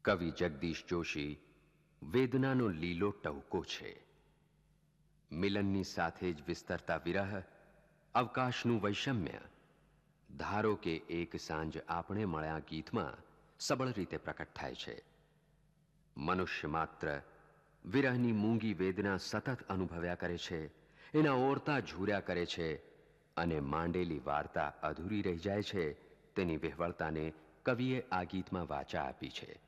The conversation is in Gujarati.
કવિ જગદીશ જોશી વેદનાનો લીલો ટહુકો છે. મિલનની સાથે જ વિસ્તરતા વિરહ, અવકાશનું વૈષમ્ય, ધારો કે એક સાંજ આપણે મળ્યા ગીતમાં સબળ રીતે પ્રકટ થાય છે. મનુષ્ય માત્ર વિરહની મૂંગી વેદના સતત અનુભવ્યા કરે છે, એના ઓરતા ઝૂર્યા કરે છે અને માંડેલી વાર્તા અધૂરી રહી જાય છે. તેની વિહવળતાને કવિએ આ ગીતમાં વાચા આપી છે.